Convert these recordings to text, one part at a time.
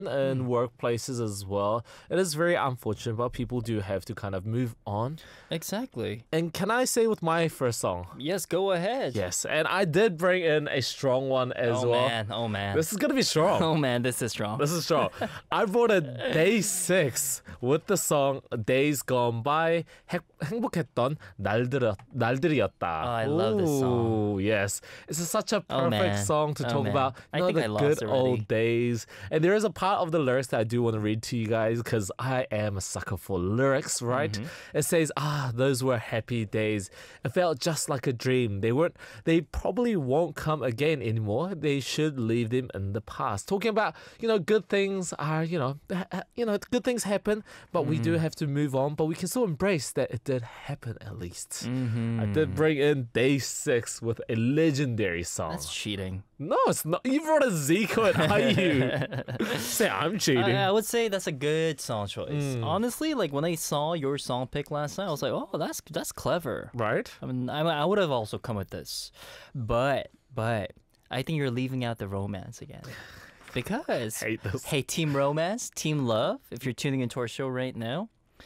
in workplaces as well. It is very unfortunate, but people do have to kind of move on. Exactly. And can I say with my first song? Yes, go ahead. Yes, and I did bring in a strong one as well. Oh man. This is gonna be strong. Oh man, this is strong. This is strong. I brought a Day 6 with the song Days Gone By. 행복했던 날들이었다. Oh, I love this song. Ooh, yes. It's such a Oh, perfect man. song to Oh, talk man. about. I You know, think the I lost good already. old days. And there is a part of the lyrics that I do want to read to you guys because I am a sucker for lyrics, right? It says, those were happy days. It felt just like a dream. They probably won't come again anymore. They should leave them in the past. Talking about, good things are, good things happen, but we do have to move on, but we can still embrace that it did happen at least. I did bring in Day 6 with a legendary song. That's cheating. No, it's not. You brought a Zico and IU. Say I'm cheating. I would say that's a good song choice. Honestly, like when I saw your song pick last night, I was like, oh, that's clever. Right? I mean, I would have also come with this, but I think you're leaving out the romance again. Because, Hate this. hey, Team Romance, Team Love, if you're tuning into our show right now,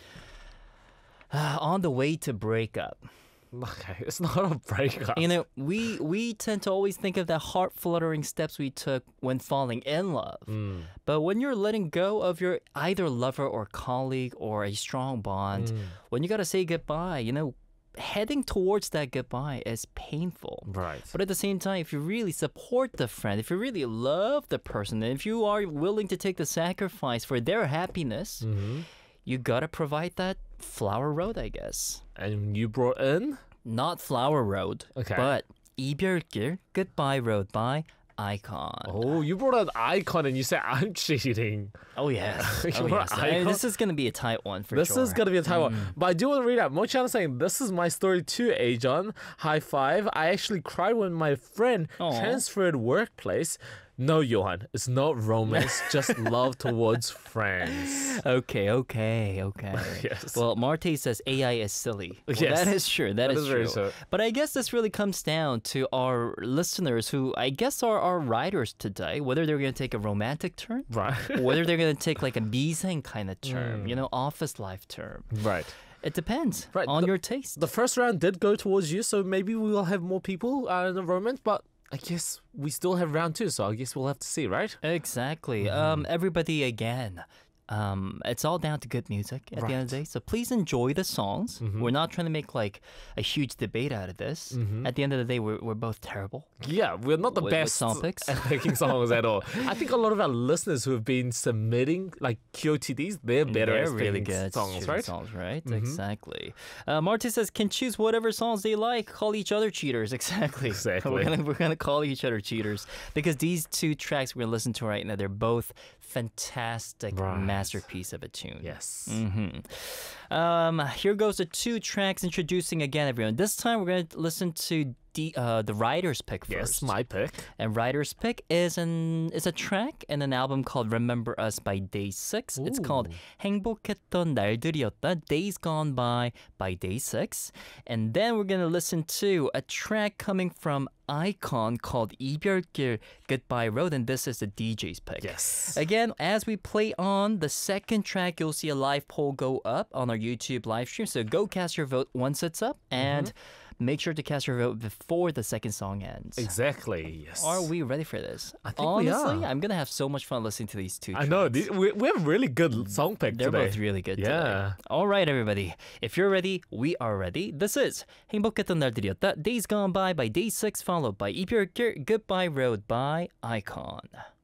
on the way to break up. Okay, it's not a breakup. We tend to always think of the heart-fluttering steps we took when falling in love. But when you're letting go of your either lover or colleague or a strong bond, when you gotta say goodbye, heading towards that goodbye is painful. Right. But at the same time, if you really support the friend, if you really love the person, and if you are willing to take the sacrifice for their happiness, you gotta provide that flower road, I guess. And you brought in? Not flower road, Okay. but 이별길, goodbye road by Icon. Oh, you brought an icon and you said I'm cheating. Oh yes. You Oh, brought yes. Icon? This is gonna be a tight one for This sure. is going to be a tight one. But I do want to read out. Mochan saying, this is my story too, Ajon. High five. I actually cried when my friend Aw. transferred workplace. No, Johan, it's not romance, just love towards friends. Okay. Yes. Well, Marte says AI is silly. Well, Yes. that is true. That is very true. true. But I guess this really comes down to our listeners who I guess are our writers today, whether they're going to take a romantic turn, Right. whether they're going to take like a Biseng kind of term, office life term. Right. It depends Right, on the- your taste. The first round did go towards you, so maybe we will have more people in the romance, but I guess we still have round 2, so I guess we'll have to see, right? Exactly. Everybody, again, it's all down to good music at the end of the day. So please enjoy the songs. We're not trying to make like a huge debate out of this. At the end of the day, we're both terrible. Yeah, we're not the With best song picks. at picking songs at all. I think a lot of our listeners who have been submitting like QOTDs, they're better They're at really picking good at songs, choosing right? Songs, right? Exactly. Marty says, can choose whatever songs they like. Call each other cheaters. Exactly. Exactly. We're gonna call each other cheaters because these two tracks we're gonna listen to right now, they're both fantastic Right. masterpiece of a tune. Yes. Here goes the two tracks introducing again, everyone. This time we're gonna listen to the writer's pick Yes, first. my pick. And writer's pick is a track in an album called Remember Us by Day 6. It's called 행복했던 날들이었다, Days Gone by Day 6. And then we're gonna listen to a track coming from Icon called 이별길, Goodbye Road, and this is the DJ's pick. Yes. Again, as we play on the second track, you'll see a live poll go up on our YouTube live stream. So go cast your vote once it's up, and make sure to cast your vote before the second song ends. Exactly. Yes. Are we ready for this? I think we Honestly, are. I'm gonna have so much fun listening to these two I tracks. know. We have really good song pick They're today. both really good Yeah. today. All right, everybody. If you're ready, we are ready. This is 행복했던 날들이었다, Days Gone by Day 6, followed by 이별길, Goodbye Road by Icon.